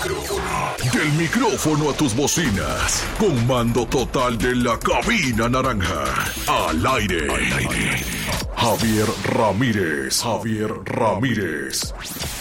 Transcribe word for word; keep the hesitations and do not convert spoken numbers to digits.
Del micrófono a tus bocinas. Con mando total de la cabina naranja. Al aire. Al aire. Javier Ramírez. Javier Ramírez.